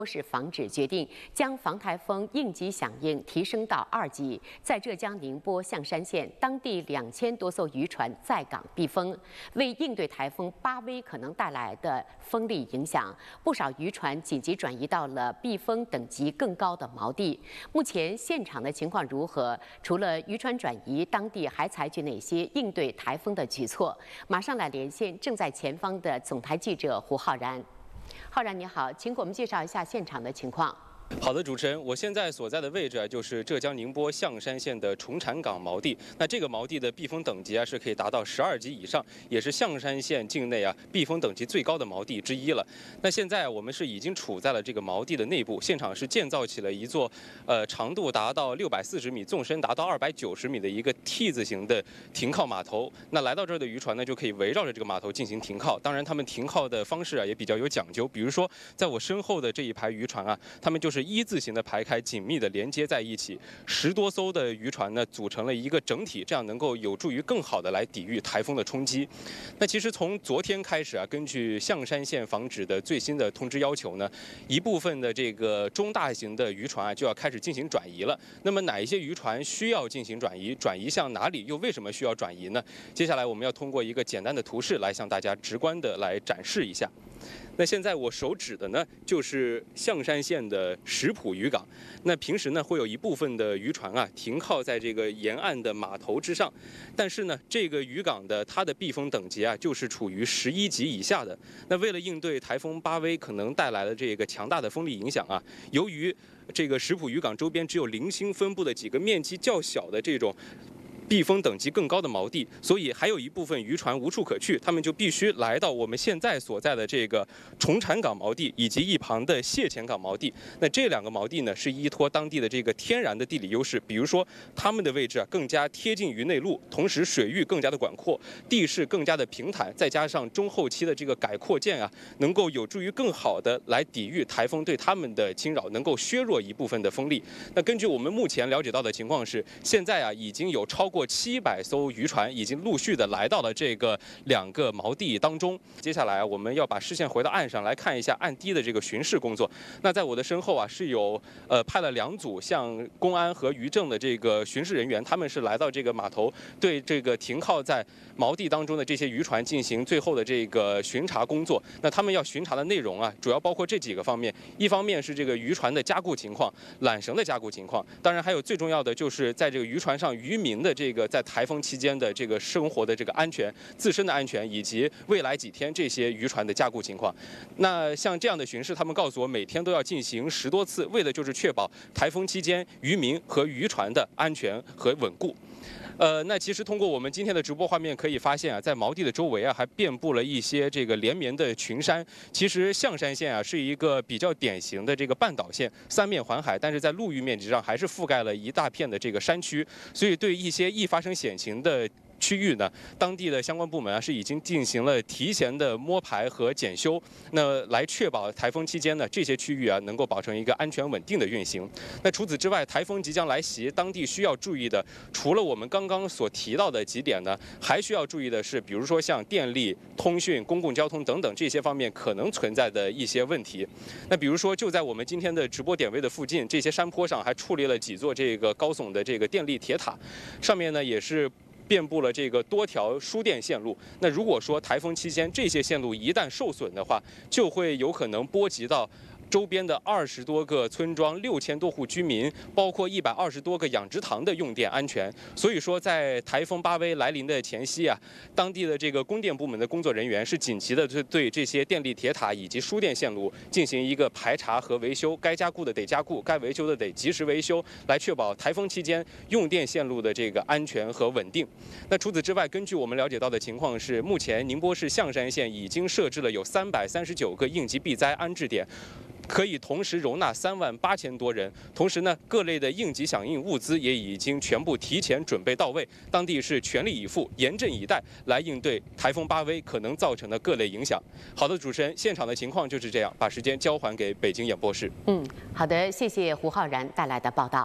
市防治决定将防台风应急响应提升到2级，在浙江宁波象山县当地2000多艘渔船在港避风。为应对台风巴威可能带来的风力影响，不少渔船紧急转移到了避风等级更高的锚地。目前现场的情况如何？除了渔船转移，当地还采取哪些应对台风的举措？马上来连线正在前方的总台记者胡浩然。浩然你好，请给我们介绍一下现场的情况。 好的，主持人，我现在所在的位置就是浙江宁波象山县的崇禅港锚地。那这个锚地的避风等级是可以达到12级以上，也是象山县境内避风等级最高的锚地之一了。那现在我们是已经处在了这个锚地的内部，现场是建造起了一座长度达到640米、纵深达到290米的一个 T 字形的停靠码头。那来到这儿的渔船呢，就可以围绕着这个码头进行停靠。当然，他们停靠的方式也比较有讲究，比如说在我身后的这一排渔船他们就是一字形的排开，紧密的连接在一起，10多艘的渔船呢组成了一个整体，这样能够有助于更好的来抵御台风的冲击。那其实从昨天开始根据象山县防指的最新的通知要求呢，一部分的这个中大型的渔船就要开始进行转移了。那么哪一些渔船需要进行转移？转移向哪里？又为什么需要转移呢？接下来我们要通过一个简单的图示来向大家直观的来展示一下。那现在我手指的呢，就是象山县的石浦渔港。那平时呢，会有一部分的渔船停靠在这个沿岸的码头之上，但是呢，这个渔港的它的避风等级就是处于11级以下的。那为了应对台风巴威可能带来的这个强大的风力影响由于这个石浦渔港周边只有零星分布的几个面积较小的这种避风等级更高的锚地，所以还有一部分渔船无处可去，他们就必须来到我们现在所在的这个崇禅港锚地以及一旁的谢前港锚地。那这2个锚地呢，是依托当地的这个天然的地理优势，比如说它们的位置更加贴近于内陆，同时水域更加的广阔，地势更加的平坦，再加上中后期的这个改扩建能够有助于更好的来抵御台风对它们的侵扰，能够削弱一部分的风力。那根据我们目前了解到的情况是，现在已经有超过700艘渔船已经陆续的来到了这个2个锚地当中。接下来我们要把视线回到岸上来看一下岸堤的这个巡视工作。那在我的身后是有派了2组像公安和渔政的这个巡视人员，他们是来到这个码头，对这个停靠在锚地当中的这些渔船进行最后的这个巡查工作。那他们要巡查的内容主要包括这几个方面，一方面是这个渔船的加固情况、缆绳的加固情况，当然还有最重要的就是在这个渔船上渔民的这个在台风期间的这个生活的这个安全、自身的安全，以及未来几天这些渔船的加固情况。那像这样的巡视，他们告诉我每天都要进行10多次，为的就是确保台风期间渔民和渔船的安全和稳固。那其实通过我们今天的直播画面可以发现在锚地的周围还遍布了一些这个连绵的群山。其实象山县是一个比较典型的这个半岛县，3面环海，但是在陆域面积上还是覆盖了一大片的这个山区，所以对一些易发生险情的区域呢，当地的相关部门是已经进行了提前的摸排和检修，那来确保台风期间呢这些区域能够保证一个安全稳定的运行。那除此之外，台风即将来袭，当地需要注意的，除了我们刚刚所提到的几点呢，还需要注意的是，比如说像电力、通讯、公共交通等等这些方面可能存在的一些问题。那比如说就在我们今天的直播点位的附近，这些山坡上还矗立了几座这个高耸的这个电力铁塔，上面呢也是遍布了这个多条输电线路。那如果说台风期间这些线路一旦受损的话，就会有可能波及到周边的20多个村庄、6000多户居民，包括120多个养殖塘的用电安全。所以说，在台风巴威来临的前夕当地的这个供电部门的工作人员是紧急的对这些电力铁塔以及输电线路进行一个排查和维修，该加固的得加固，该维修的得及时维修，来确保台风期间用电线路的这个安全和稳定。那除此之外，根据我们了解到的情况是，目前宁波市象山县已经设置了有339个应急避灾安置点，可以同时容纳38000多人。同时呢，各类的应急响应物资也已经全部提前准备到位，当地是全力以赴、严阵以待，来应对台风巴威可能造成的各类影响。好的，主持人，现场的情况就是这样，把时间交还给北京演播室。 好的，谢谢胡浩然带来的报道。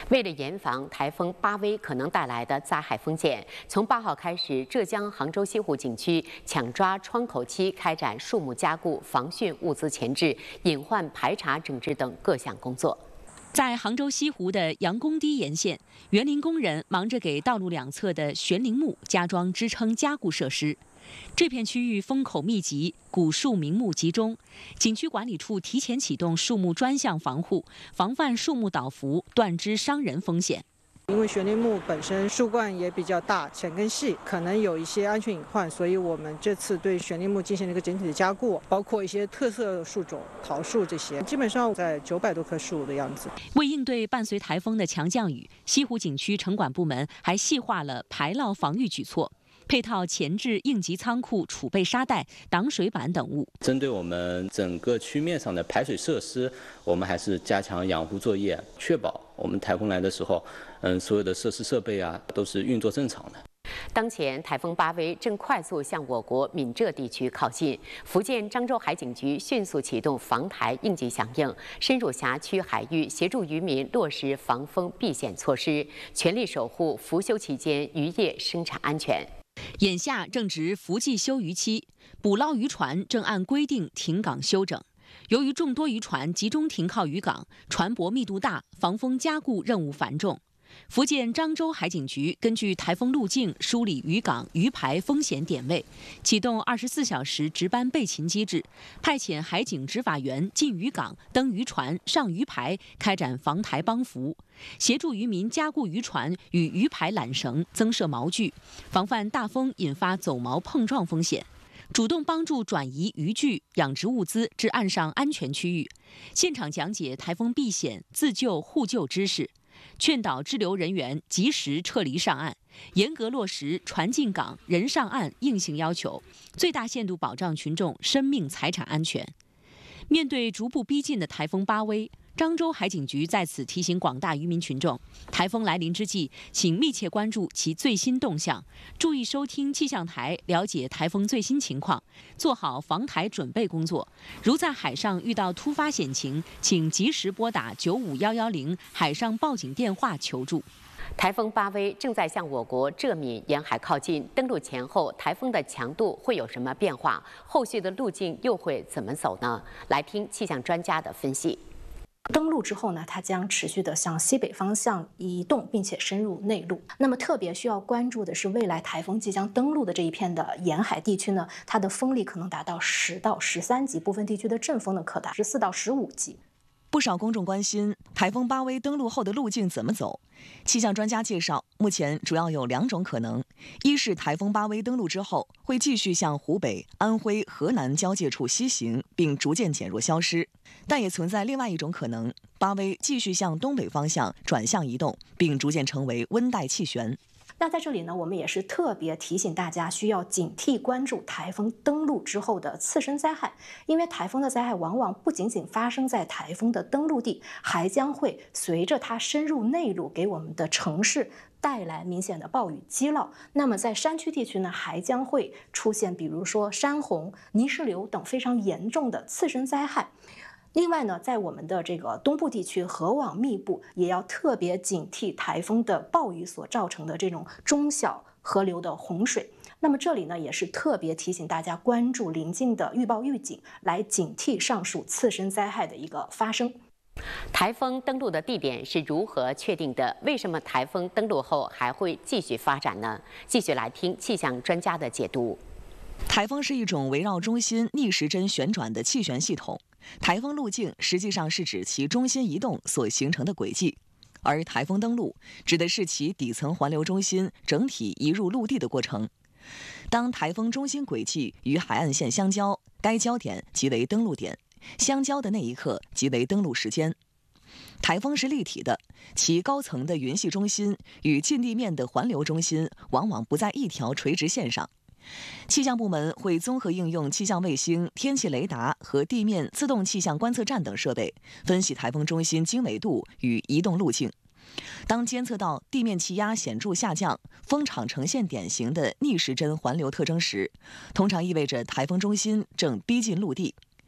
为了严防台风巴威可能带来的灾害风险，从8号开始，浙江杭州西湖景区抢抓窗口期开展树木加固、防汛物资前置、隐患排查整治等各项工作。 在杭州西湖的杨公堤沿线，园林工人忙着给道路两侧的悬铃木加装支撑加固设施。这片区域风口密集，古树名木集中，景区管理处提前启动树木专项防护，防范树木倒伏、断枝伤人风险。 因为悬铃木本身树冠也比较大，浅根细，可能有一些安全隐患，所以我们这次对悬铃木进行了一个整体的加固，包括一些特色树种、桃树这些，基本上在900多棵树的样子。 为应对伴随台风的强降雨，西湖景区城管部门还细化了排涝防御举措。配套前置应急仓库、储备沙袋、挡水板等物。 针对我们整个区面上的排水设施，我们还是加强养护作业，确保我们台风来的时候，所有的设施设备都是运作正常的。 当前台风巴威正快速向我国闽浙地区靠近，福建漳州海警局迅速启动防台应急响应，深入辖区海域，协助渔民落实防风避险措施，全力守护伏休期间渔业生产安全。 眼下正值伏季休渔期，捕捞渔船正按规定停港休整。由于众多渔船集中停靠渔港，船舶密度大，防风加固任务繁重。福建漳州海警局根据台风路径梳理渔港渔排风险点位，启动24小时值班备勤机制，派遣海警执法员进渔港、登渔船、上渔排，开展防台帮扶，协助渔民加固渔船与渔排缆绳，增设锚具，防范大风引发走锚碰撞风险。主动帮助转移渔具、养殖物资至岸上安全区域，现场讲解台风避险、自救互救知识，劝导支流人员及时撤离上岸，严格落实船进港、人上岸硬性要求，最大限度保障群众生命财产安全。面对逐步逼近的台风巴威，漳州海警局在此提醒广大渔民群众，台风来临之际，请密切关注其最新动向，注意收听气象台，了解台风最新情况，做好防台准备工作。如在海上遇到突发险情，请及时拨打95110海上报警电话求助。 台风巴威正在向我国浙闽沿海靠近，登陆前后，台风的强度会有什么变化？后续的路径又会怎么走呢？来听气象专家的分析。 登陆之后呢，它将持续的向西北方向移动，并且深入内陆。那么特别需要关注的是，未来台风即将登陆的这一片的沿海地区呢，它的风力可能达到10到13级，部分地区的阵风呢可达14到15级。 不少公众关心台风巴威登陆后的路径怎么走。气象专家介绍，目前主要有2种可能：一是台风巴威登陆之后会继续向湖北、安徽、河南交界处西行，并逐渐减弱消失；但也存在另外一种可能，巴威继续向东北方向转向移动，并逐渐成为温带气旋。 那在这里呢，我们也是特别提醒大家，需要警惕关注台风登陆之后的次生灾害，因为台风的灾害往往不仅仅发生在台风的登陆地，还将会随着它深入内陆，给我们的城市带来明显的暴雨积涝。那么在山区地区呢，还将会出现比如说山洪、泥石流等非常严重的次生灾害。另外呢，在我们的这个东部地区河网密布，也要特别警惕台风的暴雨所造成的这种中小河流的洪水。那么这里呢，也是特别提醒大家关注临近的预报预警，来警惕上述次生灾害的一个发生。 台风登陆的地点是如何确定的？为什么台风登陆后还会继续发展呢？继续来听气象专家的解读。 台风是一种围绕中心逆时针旋转的气旋系统。台风路径实际上是指其中心移动所形成的轨迹，而台风登陆指的是其底层环流中心整体移入陆地的过程。当台风中心轨迹与海岸线相交，该交点即为登陆点，相交的那一刻即为登陆时间。台风是立体的，其高层的云系中心与近地面的环流中心往往不在一条垂直线上。气象部门会综合应用气象卫星、天气雷达和地面自动气象观测站等设备，分析台风中心经纬度与移动路径。当监测到地面气压显著下降，风场呈现典型的逆时针环流特征时，通常意味着台风中心正逼近陆地。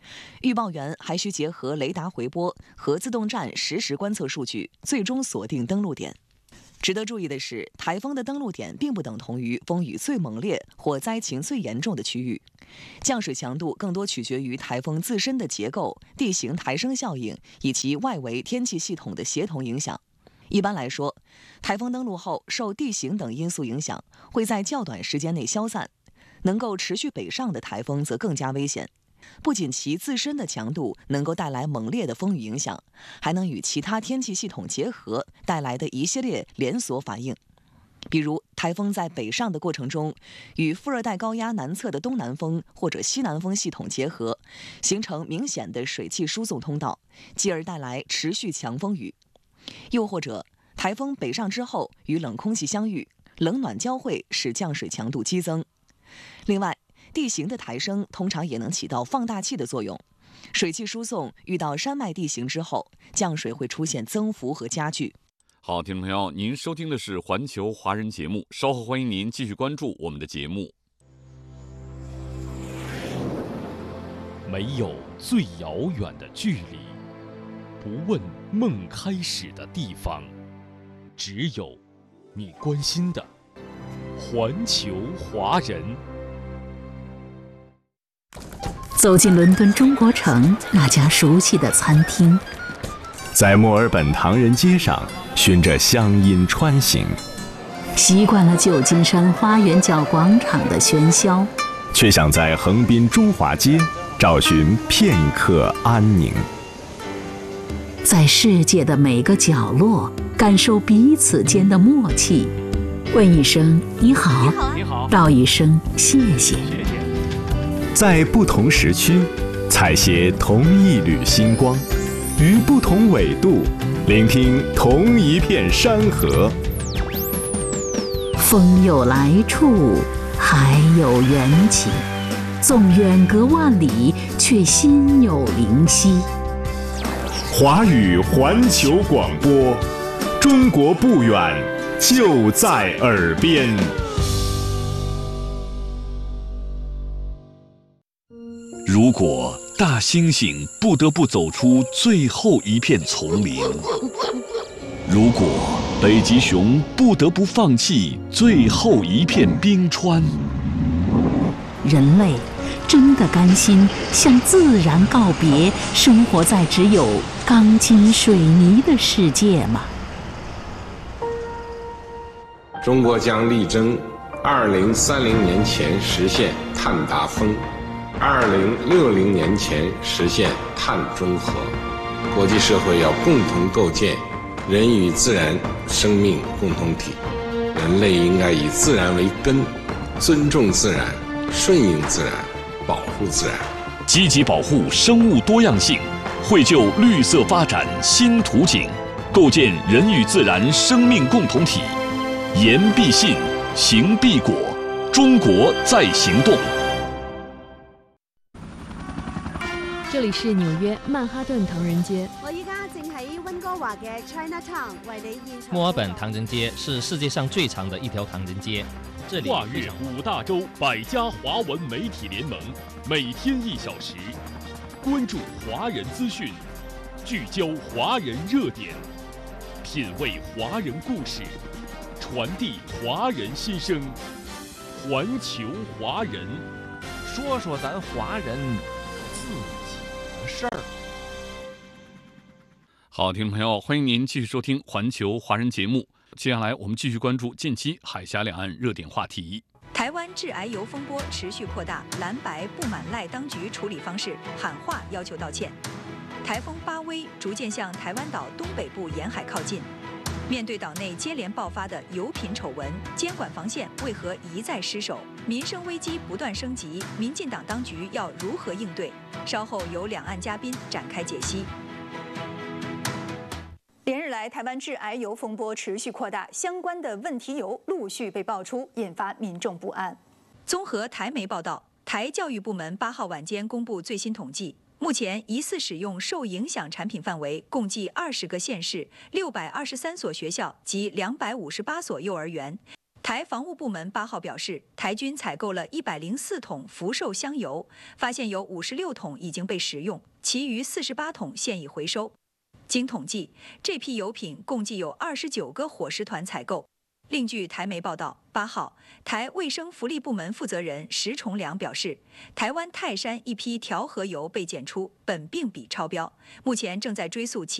预报员还需结合雷达回波和自动站实时观测数据，最终锁定登陆点。值得注意的是，台风的登陆点并不等同于风雨最猛烈或灾情最严重的区域，降水强度更多取决于台风自身的结构、地形抬升效应以及外围天气系统的协同影响。一般来说，台风登陆后受地形等因素影响，会在较短时间内消散。能够持续北上的台风则更加危险，不仅其自身的强度能够带来猛烈的风雨影响，还能与其他天气系统结合带来的一系列连锁反应。比如，台风在北上的过程中，与副热带高压南侧的东南风或者西南风系统结合，形成明显的水汽输送通道，继而带来持续强风雨。又或者，台风北上之后与冷空气相遇，冷暖交汇使降水强度激增。另外，地形的抬升通常也能起到放大器的作用。水汽输送遇到山脉地形之后，降水会出现增幅和加剧。 好，听众朋友，您收听的是环球华人节目，稍后欢迎您继续关注我们的节目。 没有最遥远的距离，不问梦开始的地方，只有你关心的环球华人。 走进伦敦中国城那家熟悉的餐厅， 在墨尔本唐人街上循着乡音穿行， 习惯了旧金山花园角广场的喧嚣， 却想在横滨中华街找寻片刻安宁。 在世界的每个角落感受彼此间的默契，问一声你好，道一声谢谢。 在不同时区采撷同一缕星光，于不同纬度聆听同一片山河。 风有来处，海有缘起，纵远隔万里，却心有灵犀。 华语环球广播，中国不远，就在耳边。 如果大猩猩不得不走出最后一片丛林，如果北极熊不得不放弃最后一片冰川， 人类真的甘心向自然告别，生活在只有钢筋水泥的世界吗？ 中国将力争2030年前实现碳达峰，2060年前实现碳中和。国际社会要共同构建人与自然生命共同体，人类应该以自然为根，尊重自然，顺应自然，保护自然， 积极保护生物多样性，绘就绿色发展新图景，构建人与自然生命共同体。言必信，行必果，中国在行动。 这里是纽约曼哈顿唐人街。 我依家正喺溫哥華嘅 Chinatown 為你現場。 墨爾本唐人街是世界上最長的一條唐人街。這裡跨越5大洲100家華文媒體聯盟，每天1小時，關注華人資訊，聚焦華人熱點，品味華人故事，傳遞華人心聲。環球華人， 說說咱華人自己的事兒。 好，听众朋友，欢迎您继续收听环球华人节目。接下来我们继续关注近期海峡两岸热点话题。 台湾致癌油风波持续扩大，蓝白不满赖当局处理方式，喊话要求道歉。台风巴威逐渐向台湾岛东北部沿海靠近。面对岛内接连爆发的油品丑闻，监管防线为何一再失守？民生危机不断升级，民进党当局要如何应对？稍后由两岸嘉宾展开解析。连日来，台湾致癌油风波持续扩大，相关的问题油陆续被爆出，引发民众不安。综合台媒报道，台教育部门8号晚间公布最新统计，目前疑似使用受影响产品范围共计20个县市、623所学校及258所幼儿园， 台防务部门8号表示，台军采购了104桶福寿香油，发现有56桶已经被食用，其余48桶现已回收。经统计，这批油品共计有29个伙食团采购。另据台媒报道，8号，台卫生福利部门负责人石崇良表示，台湾泰山一批调和油被检出苯并芘超标，目前正在追溯其